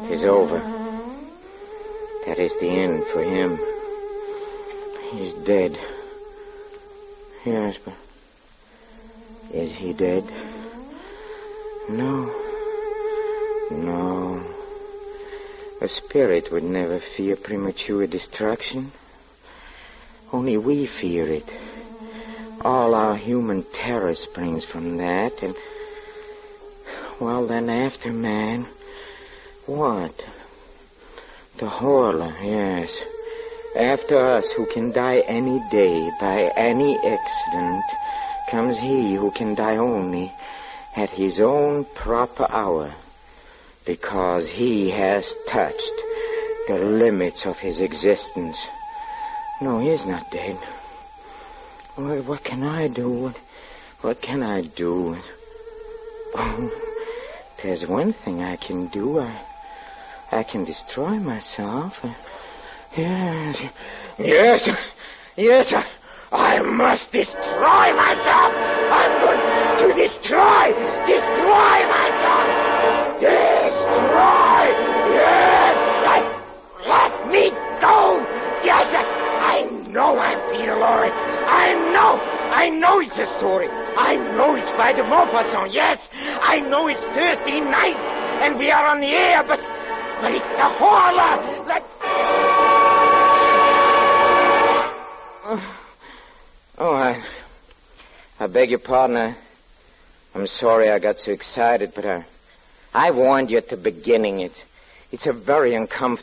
'Tis over. That is the end for him. He's dead. Yes, but is he dead? No. No. A spirit would never fear premature destruction. Only we fear it. All our human terror springs from that, and... well, then after man... what? The Horla, yes. After us, who can die any day by any accident, comes he who can die only at his own proper hour, because he has touched the limits of his existence. No, he is not dead. What can I do? What can I do? Oh, there's one thing I can do. I can destroy myself. Yes, I must destroy myself. I'm going to destroy myself. Destroy, yes, let me go. Yes, I know I'm Peter Lorre. I know it's a story. I know it's by de Maupassant, yes. I know it's Thursday night, and we are on the air, but it's the Horla. I beg your pardon. I'm sorry I got so excited, but I warned you at the beginning. It's a very uncomfortable